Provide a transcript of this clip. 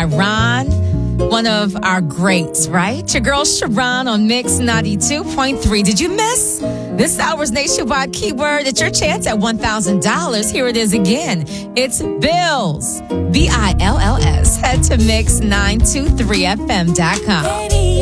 by Ron, one of our greats, right? Your girl Sharon on Mix 92.3. Did you miss? This hour's nationwide keyword. It's your chance at $1,000. Here it is again. It's bills. BILLS. Head to mix923fm.com.